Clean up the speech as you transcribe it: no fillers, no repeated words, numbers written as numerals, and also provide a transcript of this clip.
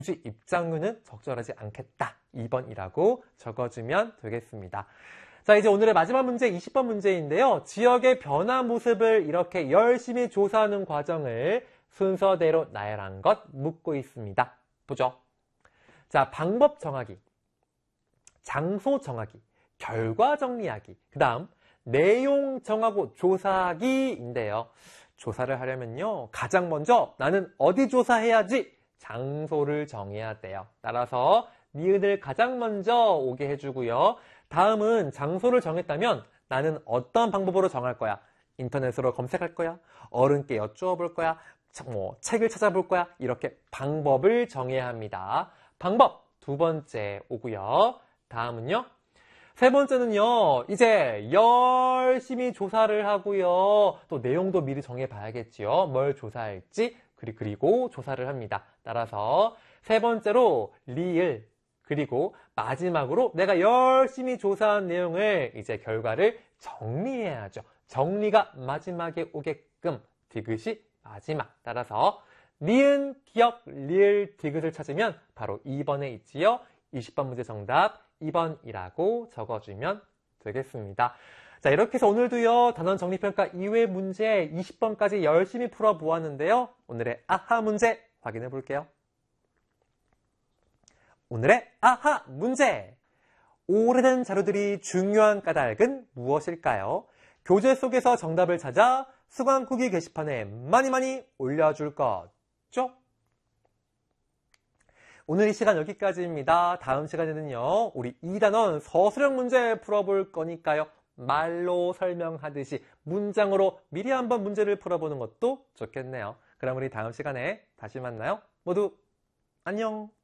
굳이 입장료는 적절하지 않겠다. 2번이라고 적어주면 되겠습니다. 자, 이제 오늘의 마지막 문제 20번 문제인데요. 지역의 변화 모습을 이렇게 열심히 조사하는 과정을 순서대로 나열한 것 묻고 있습니다. 보죠. 자, 방법 정하기, 장소 정하기, 결과 정리하기, 그 다음 내용 정하고 조사하기인데요. 조사를 하려면요, 가장 먼저 나는 어디 조사해야지? 장소를 정해야 돼요. 따라서 니은을 가장 먼저 오게 해주고요. 다음은 장소를 정했다면 나는 어떤 방법으로 정할 거야? 인터넷으로 검색할 거야? 어른께 여쭈어볼 거야? 책을 찾아볼 거야? 이렇게 방법을 정해야 합니다. 방법 두 번째 오고요. 다음은요. 세 번째는요. 이제 열심히 조사를 하고요. 또 내용도 미리 정해봐야겠지요. 뭘 조사할지 그리고 조사를 합니다. 따라서 세 번째로 리을 그리고 마지막으로 내가 열심히 조사한 내용을 이제 결과를 정리해야죠. 정리가 마지막에 오게끔 디귿이 마지막. 따라서 니은, 기역, 리을, 디귿을 찾으면 바로 2번에 있지요. 20번 문제 정답 2번이라고 적어주면 되겠습니다. 자, 이렇게 해서 오늘도요, 단원 정리평가 2회 문제 20번까지 열심히 풀어보았는데요. 오늘의 아하 문제 확인해 볼게요. 오늘의 아하 문제! 오래된 자료들이 중요한 까닭은 무엇일까요? 교재 속에서 정답을 찾아 수강 후기 게시판에 많이 올려줄 거죠? 오늘 이 시간 여기까지입니다. 다음 시간에는요, 우리 2단원 서술형 문제 풀어볼 거니까요. 말로 설명하듯이 문장으로 미리 한번 문제를 풀어보는 것도 좋겠네요. 그럼 우리 다음 시간에 다시 만나요. 모두 안녕!